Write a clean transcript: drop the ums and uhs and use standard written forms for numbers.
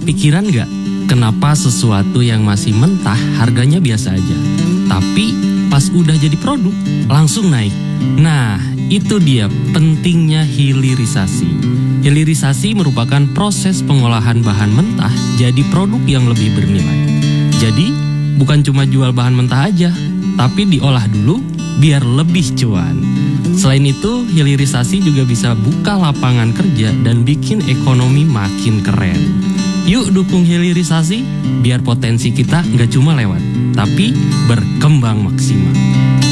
Kepikiran nggak kenapa sesuatu yang masih mentah harganya biasa aja, tapi pas udah jadi produk langsung naik? Nah, itu dia pentingnya hilirisasi. Hilirisasi merupakan proses pengolahan bahan mentah jadi produk yang lebih bernilai. Jadi, bukan cuma jual bahan mentah aja, tapi diolah dulu biar lebih cuan. Selain itu, hilirisasi juga bisa buka lapangan kerja dan bikin ekonomi makin keren. Yuk dukung hilirisasi, biar potensi kita nggak cuma lewat, tapi berkembang maksimal.